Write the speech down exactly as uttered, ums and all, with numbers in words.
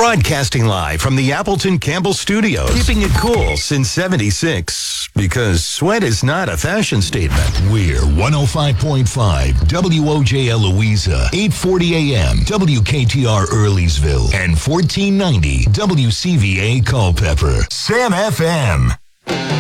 Broadcasting live from the Appleton Campbell Studios. Keeping it cool since seventy-six. Because sweat is not a fashion statement. We're one oh five point five W O J L Louisa, eight forty a.m. W K T R Earlysville, and fourteen ninety W C V A Culpeper. Sam F M.